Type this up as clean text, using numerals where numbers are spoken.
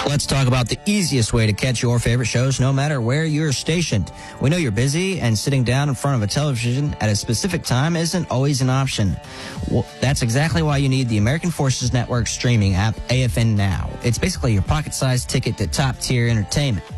Let's talk about the easiest way to catch your favorite shows no matter where you're stationed. We know you're busy and sitting down in front of a television at a specific time isn't always an option. Well, that's exactly why you need the American Forces Network streaming app, AFN Now. It's basically your pocket-sized ticket to top-tier entertainment.